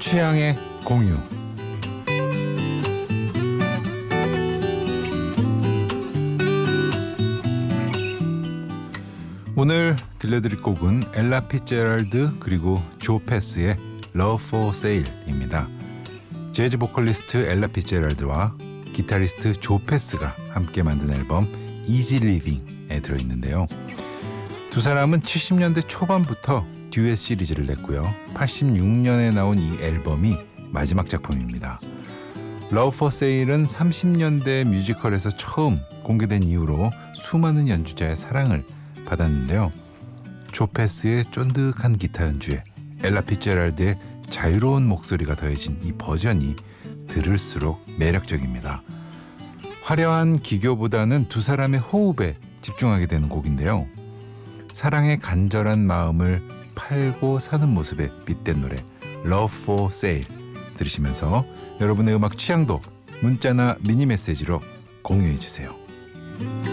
취향의 공유. 오늘 들려드릴 곡은 엘라 피츠제럴드 그리고 조 패스의 Love for Sale입니다. 재즈 보컬리스트 엘라 피츠제럴드와 기타리스트 조 패스가 함께 만든 앨범 Easy Living에 들어있는데요. 두 사람은 70년대 초반부터 듀엣 시리즈를 냈고요. 86년에 나온 이 앨범이 마지막 작품입니다. Love for Sale은 30년대 뮤지컬에서 처음 공개된 이후로 수많은 연주자의 사랑을 받았는데요. 조 패스의 쫀득한 기타 연주에 엘라 피츠제럴드의 자유로운 목소리가 더해진 이 버전이 들을수록 매력적입니다. 화려한 기교보다는 두 사람의 호흡에 집중하게 되는 곡인데요. 사랑의 간절한 마음을 팔고 사는 모습에 빗댄 노래 Love for Sale 들으시면서 여러분의 음악 취향도 문자나 미니 메시지로 공유해 주세요.